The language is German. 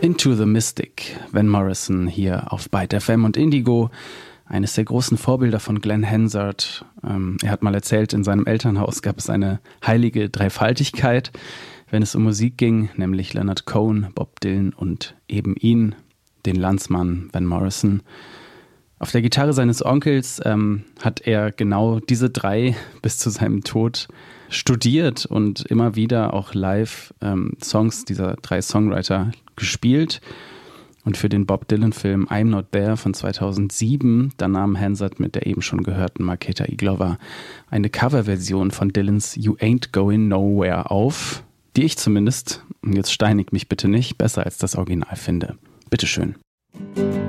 Into the Mystic, Van Morrison hier auf Byte FM und Indigo, eines der großen Vorbilder von Glenn Hansard. Er hat mal erzählt, in seinem Elternhaus gab es eine heilige Dreifaltigkeit, wenn es um Musik ging, nämlich Leonard Cohen, Bob Dylan und eben ihn, den Landsmann Van Morrison. Auf der Gitarre seines Onkels hat er genau diese drei bis zu seinem Tod studiert und immer wieder auch live Songs dieser drei Songwriter gespielt. Und für den Bob Dylan-Film I'm Not There von 2007, da nahm Hansard mit der eben schon gehörten Markéta Irglová eine Coverversion von Dylans You Ain't Going Nowhere auf, die ich zumindest, und jetzt steinigt mich bitte nicht, besser als das Original finde. Bitteschön.